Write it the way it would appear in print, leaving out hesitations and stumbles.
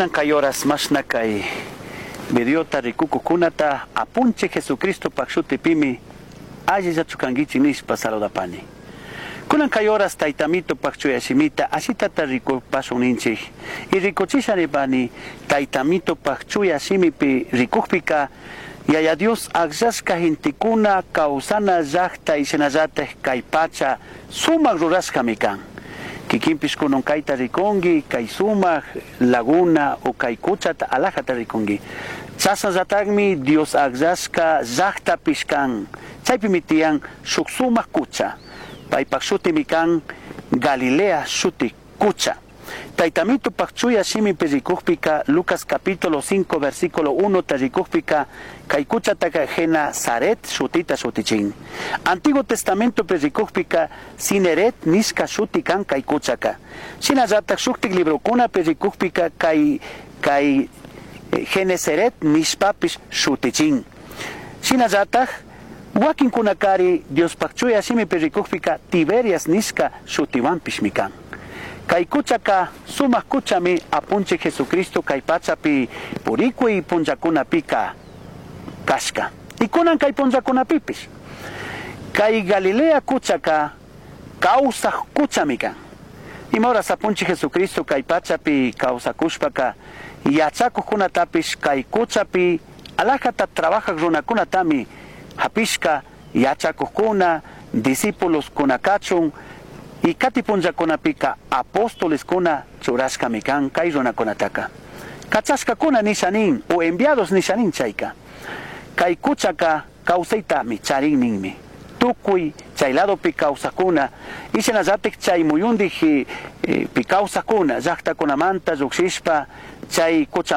Kunan kay oras mas na kay videota rikukukunata apunche Jesucristo pakshutipimi ajiza chukangichi nispa saludapani. Kunan kay oras taitamito pakchuyashimita asitata riku pasuninchik y rikuchisharipani taitamito pakchuyashimipi rikukpika yaya Dios agzaska hintikuna kausana llaqta ishanallate kay pacha sumak rurashkamikan. Kikimpish kunon kaita rikongi, kay sumak, laguna o kay kuchata alajata rikongi. Chasa zatagmi Dios agzaska llaqta pishkan. Chaypimitian shuk sumak kucha. Paypak shutimikan Galilea shuti kucha. Taitamito pakchuya shimi perikukpika Lucas capítulo 5 versículo 1 tarikukpika kaikucha takajena Zaret shutita shutichin. Antiguo Testamento perikukpika Sineret niska shutikan kaikuchaka. Shinazatak shuktik librokuna perikukpika kai Geneseret nishpapish shutichin. Shinazatak wakin kunakari Dios pakchuya shimi perikukpika Tiberias niska shutiwanpish mikan. Kay kuchaka sumak kuchami apunche Jesucristo kay pachapi purikui punjakunapika kashka. Y kunan kay punjakunapipish. Kay Galilea kuchaka causa kuchamika. Y moras apunche Jesucristo kay pachapi causa kushpaka yachaku kunatapish kay kuchapi alakata trabaja runakunatami hapishka yachaku kuna discípulos kunakachun y katipunja kunapika apóstoles kuna churashka mikan kay runakunataka. Kachashka kuna nishanin o enviados nishanin chayka. Kay kuchaka kausaytami charinninmi. Tukuy chay lado pi kausakuna ishanallatik chay muyundij pi kausakuna llaqtakunamanta lluqshishpa chay kucha